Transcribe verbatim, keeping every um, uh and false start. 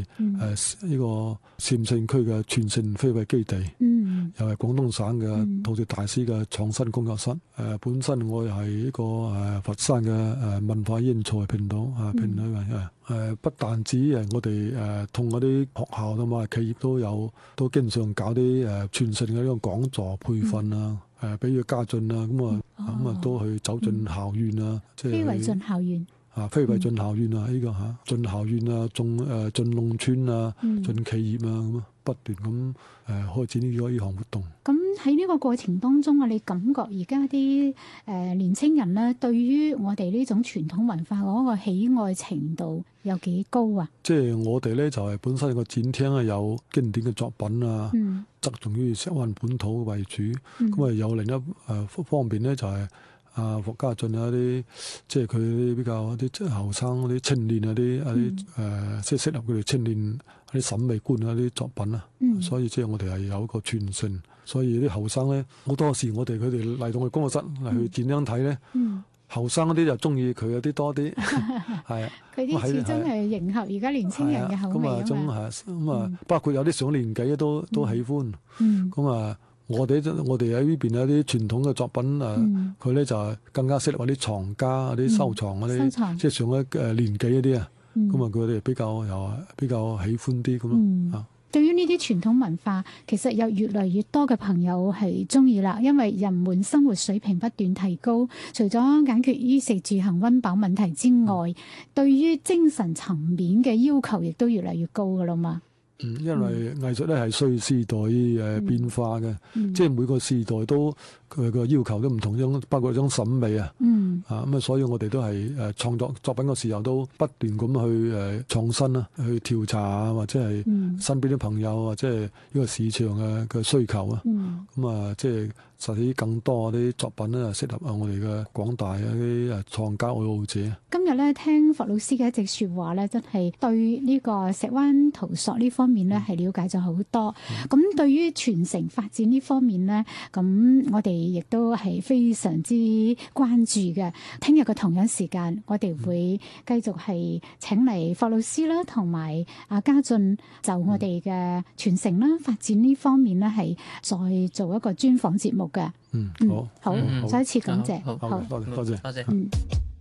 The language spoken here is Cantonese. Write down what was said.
係誒呢個禪城區嘅傳承非遺基地， 嗯、 又係廣東省嘅陶瓷大師嘅創新工作室。誒、呃、本身我又係一個誒、呃、佛山嘅誒文化英才評到啊評委啊誒，不但止誒我哋誒同嗰啲學校同埋企業都有都經常搞啲誒傳承嘅呢個講座培訓啊。誒，比如家俊啊，咁啊，咁啊，都去走進校園啊，即係非遺進校園啊，非遺進校園啊，呢個嚇進校園啊，進誒進農村啊，進企業啊，咁啊，不斷咁誒開展呢個呢項活動。 咁喺呢個過程當中啊，你感覺而家啲誒年青人咧，對於我哋呢種傳統文化嗰個喜愛程度有幾高啊？ 即係我哋咧就係本身個展廳啊，有經典嘅作品啊。 嗯側重於石灣本土為主，咁啊、嗯、有另一誒方面咧就係啊霍家俊啊啲，即係佢啲比較啲即係後生嗰啲青年啊啲啊啲誒，即係適合佢哋青年啲審美觀啊啲作品啊，嗯、所以即係我哋係有一個傳承，所以啲後生咧好多時我哋佢哋嚟到我哋工作室嚟去展廳睇咧。嗯後生嗰啲就中意佢有啲多啲，係啊， 佢啲始終係迎合而家年青人嘅口味啊嘛。咁啊， 咁啊，包括有啲上年紀都都喜歡。咁啊，我哋我哋喺呢邊有啲傳統嘅作品啊，佢咧就更加適合啲藏家、啲收藏嗰啲，即係上咗誒年紀嗰啲啊。咁啊，佢哋比較又比較喜歡啲咁咯啊。 對於呢啲傳統文化，其實有越嚟越多嘅朋友係中意啦，因為人們生活水平不斷提高，除咗解決衣食住行溫飽問題之外，嗯、對於精神層面嘅要求亦都越嚟越高噶啦嘛。 嗯，因為藝術咧係隨時代誒變化嘅，嗯、即係每個時代都佢個要求都唔同，種包括一種審美啊，嗯、啊咁啊，所以我哋都係誒創作作品嘅時候都不斷咁去誒創新啦，去調查啊，或者係身邊啲朋友或者係呢個市場嘅嘅需求啊，咁、嗯、啊即係實施更多啲作品咧，適合啊我哋嘅廣大嘅啲誒創家愛好者。 今日咧聽霍老師嘅一席説話咧，真係對呢個石灣陶塑呢方面咧係了解咗好多。咁、嗯、對於傳承發展呢方面咧，咁我哋亦都係非常之關注嘅。聽日嘅同樣時間，我哋會繼續係請嚟霍老師啦，同埋阿家俊就我哋嘅傳承啦、發展呢方面咧，係再做一個專訪節目嘅。 嗯，好， 好，再一次感謝， 好，多謝，多謝， 嗯。